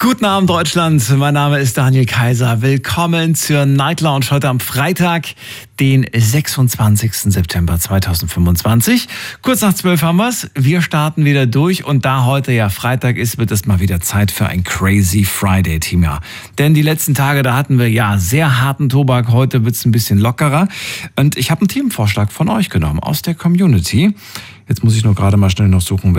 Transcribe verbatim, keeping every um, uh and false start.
Guten Abend, Deutschland. Mein Name ist Daniel Kaiser. Willkommen zur Night Lounge heute am Freitag, den sechsundzwanzigsten September zweitausendfünfundzwanzig. Kurz nach zwölf haben wir's. Wir starten wieder durch und da heute ja Freitag ist, wird es mal wieder Zeit für ein Crazy Friday, Thema. Denn die letzten Tage, da hatten wir ja sehr harten Tobak. Heute wird's ein bisschen lockerer. Und ich habe einen Themenvorschlag von euch genommen aus der Community. Jetzt muss ich nur gerade mal schnell noch suchen,